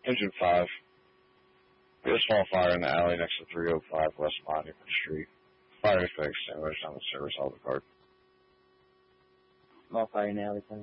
Engine 5. We had a small fire in the alley next to 305 West Monument Street. Fire is extinguished on the service all the card. Small fire in the alley,